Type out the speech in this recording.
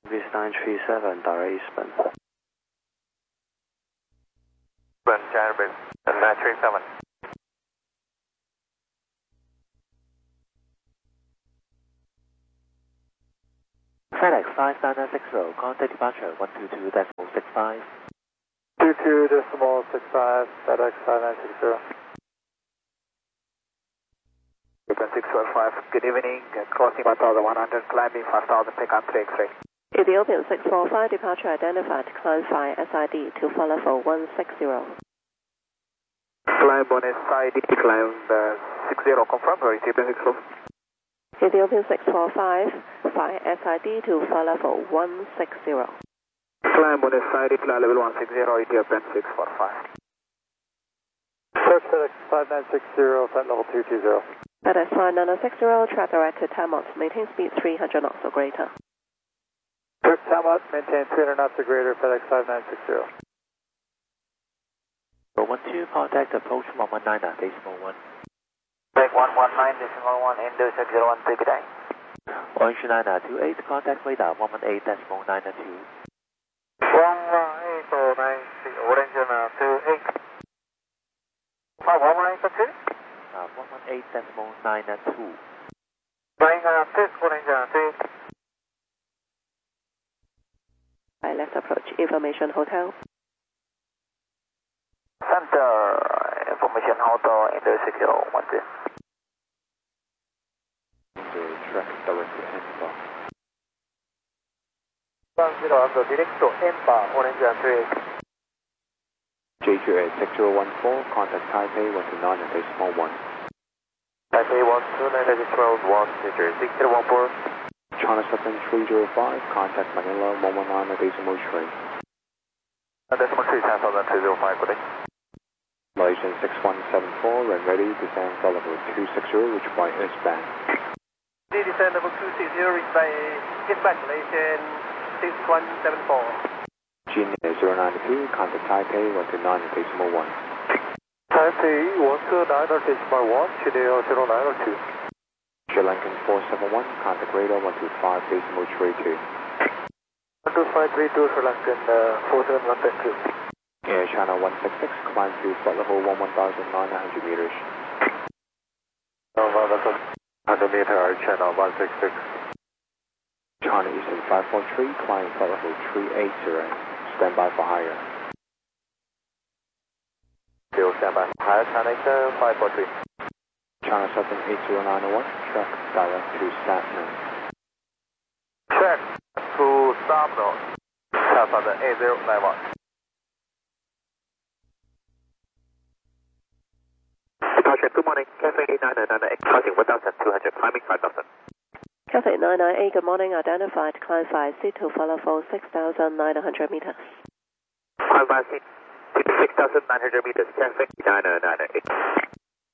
This 937, direct eastbound. Channel 937. FedEx 5960, contact departure 122.65. 22.65, FedEx 5960. Open 645, good evening, crossing 1100, climbing 5000, pick up 3 X-ray. Ethiopian 645, departure identified, climb 5 SID to follow for 160. Climb on SID, climb 60, confirm, or Ethiopian 645? Ethiopian 645, 5 SID to follow for 160. Climb on SID, fly level 160, Ethiopian 645. Search FedEx 5960, flight level 220. FedEx 5960, track direct to Tamot, maintain speed 300 knots or greater. Turk Tamot, maintain 300 knots or greater, FedEx 5960. 412, contact approach 119.1. Take 119.1, Indo 601, take it out. Orange 928, contact radar 118.92. 118.92, Orange 928. 118.2? 118.92. 992, Orange 928. Left approach, information hotel. Center, information hotel, Indo 6012. Track direct to Emba. 10 direct to Emba, Orange 928. JQA 6014, contact Taipei 129.1. Taipei 129.1, Teacher 6014. China 7305, contact Manila 119.3. Decimal 3, 10,205, good day. Malaysian 6174, run ready, descend flight level 260, which by eastbound. Descend level 260, reach by eastbound, Malaysian 6174. GNA 092, contact Taipei 129.1. Taipei 129.1, Chideo 0902. Sri Lankan 471, contact radar 125.32. 12532, Sri Lankan 471.2. Air China 166, climb to flight level 11,900 meters. 100 meter, China 166. China Eastern 543, climb flight level 380, stand by for higher. Still stand by for higher, China Eastern 543. China Southern 80901, track direct to Satnam. Track to Sabno, China Southern 8091. Departure, good morning, Cathay 8998, crossing 1200, climbing 5000. Cathay 998, good morning, identified, climb 5C to follow for 6,900 meters. Climb 5C to 6,900 meters, Cathay 8998.